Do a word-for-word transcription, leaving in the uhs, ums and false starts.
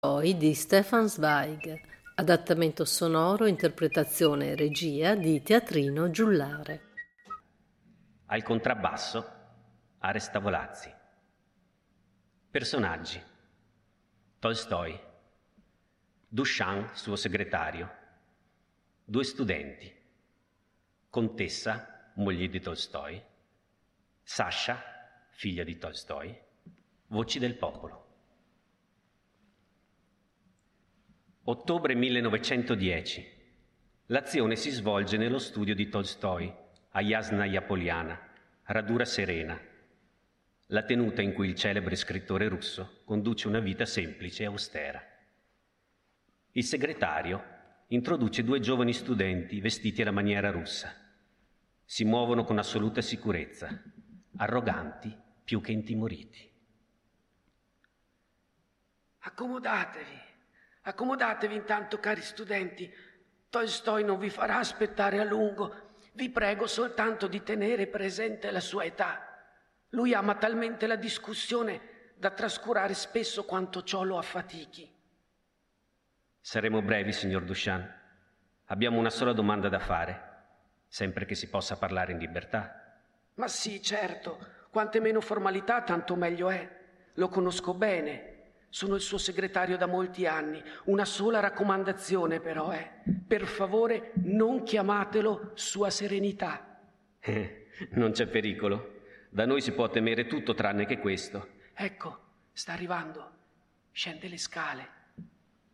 Poi di Stefan Zweig, adattamento sonoro, interpretazione e regia di Teatrino Giullare. Al contrabbasso Aresta Volazzi. Personaggi: Tolstoi, Duchamp, suo segretario, due studenti, Contessa, moglie di Tolstoi, Sasha, figlia di Tolstoi, voci del popolo. Ottobre millenovecentodieci. L'azione si svolge nello studio di Tolstoi, a Jasnaja Poliana, Radura Serena, la tenuta in cui il celebre scrittore russo conduce una vita semplice e austera. Il segretario introduce due giovani studenti vestiti alla maniera russa. Si muovono con assoluta sicurezza, arroganti più che intimoriti. Accomodatevi, accomodatevi intanto, cari studenti. Tolstoi non vi farà aspettare a lungo. Vi prego soltanto di tenere presente la sua età. Lui ama talmente la discussione da trascurare spesso quanto ciò lo affatichi. Saremo brevi, signor Duchamp. Abbiamo una sola domanda da fare, sempre che si possa parlare in libertà. Ma sì, certo. Quante meno formalità, tanto meglio è. Lo conosco bene. Sono il suo segretario da molti anni. Una sola raccomandazione però è: per favore non chiamatelo Sua Serenità. Eh, non c'è pericolo. Da noi si può temere tutto tranne che questo. Ecco, sta arrivando. Scende le scale.